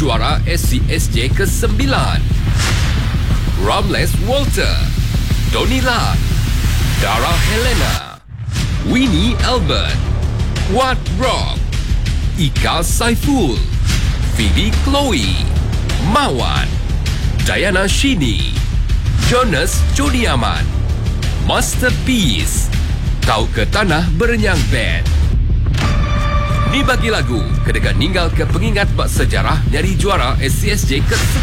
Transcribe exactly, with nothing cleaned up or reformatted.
juara S C S J ke sembilan. Ramles Walter, Donila, Dara Helena, Winnie Albert, Wat Rock, Ika Saiful, Phoebe Chloe, Mawan, Diana Shini, Jonas Jodiaman, Masterpiece, Kau ke Tanah Berenyang Band. Ni bagi lagu kedekat ninggal ke pengingat bak sejarah nyari juara S C S J ke